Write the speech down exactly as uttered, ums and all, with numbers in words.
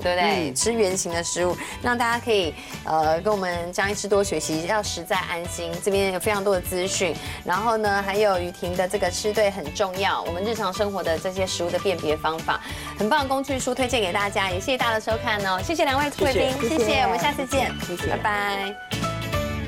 对不对？嗯、吃原形的食物，让大家可以呃跟我们江医师多学习，要实在安心。这边有非常多的资讯，然后呢，还有雨婷的这个吃对很重要，我们日常生活的这些食物的辨别方法，很棒的工具书推荐给大家，也谢谢大家的收看哦，谢谢两位贵宾，谢谢，我们下次见，谢谢，拜拜。